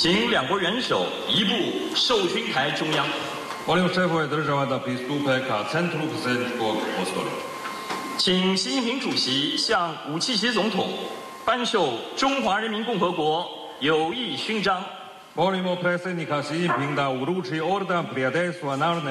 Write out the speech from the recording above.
请两国元首移步授勋台中央。请习近平主席向武契奇总统颁授中华人民共和国友谊勋章。